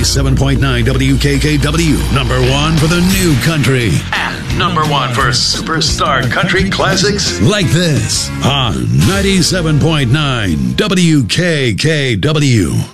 97.9 WKKW. Number one for the new country. And number one for superstar country classics like this on 97.9 WKKW.